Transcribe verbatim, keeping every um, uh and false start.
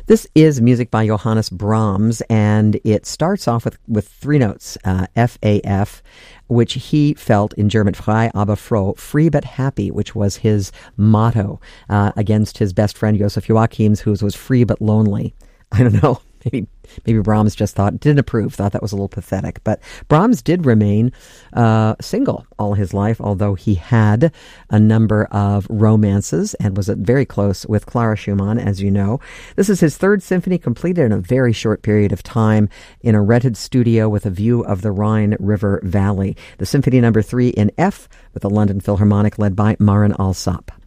This is music by Johannes Brahms, and it starts off with, with three notes, uh, F A F, which he felt in German, frei aber froh, free but happy, which was his motto uh, against his best friend Joseph Joachim's, who was free but lonely. I don't know. Maybe maybe Brahms just thought, didn't approve, thought that was a little pathetic. But Brahms did remain uh, single all his life, although he had a number of romances and was very close with Clara Schumann, as you know. This is his third symphony, completed in a very short period of time in a rented studio with a view of the Rhine River Valley. The Symphony Number Three in F with the London Philharmonic led by Marin Alsop.